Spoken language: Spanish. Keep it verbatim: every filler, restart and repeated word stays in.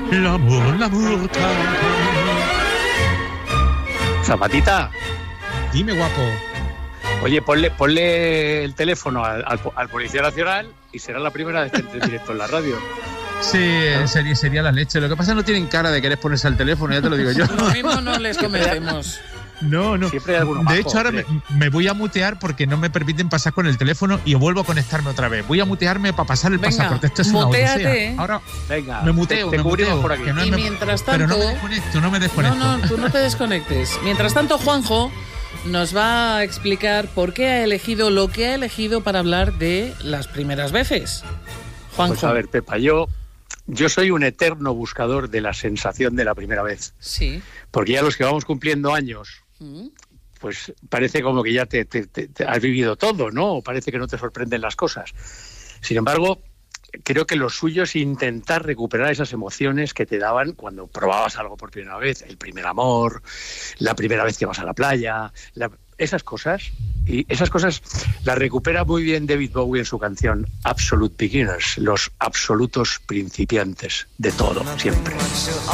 L'amour, l'amour. Zapatita. Dime, guapo. Oye, ponle, ponle el teléfono al, al, al Policía Nacional y será la primera vez que entre en directo en la radio. Sí, ¿no? sería, sería la leche. Lo que pasa es que no tienen cara de querer ponerse al teléfono, ya te lo digo yo. Lo mismo no les convencemos. No, no. Siempre hay alguno de majo, hecho, ahora me, me voy a mutear porque no me permiten pasar con el teléfono y vuelvo a conectarme otra vez. Voy a mutearme para pasar el Venga, pasaporte. Esto es una muteate. Ahora Venga, me muteo, te, te me muteo. por aquí. Que no y me, mientras tanto... Pero no me desconecto, no me desconecto. No, no, tú no te desconectes. Mientras tanto, Juanjo nos va a explicar por qué ha elegido lo que ha elegido para hablar de las primeras veces. Juanjo. Pues a ver, Pepa, yo... Yo soy un eterno buscador de la sensación de la primera vez. Sí. Porque ya los que vamos cumpliendo años, ¿Mm? pues parece como que ya te, te, te, te has vivido todo, ¿no? O parece que no te sorprenden las cosas. Sin embargo, creo que lo suyo es intentar recuperar esas emociones que te daban cuando probabas algo por primera vez. El primer amor, la primera vez que vas a la playa, la... esas cosas. Y esas cosas las recupera muy bien David Bowie en su canción Absolute Beginners, los absolutos principiantes de todo, siempre.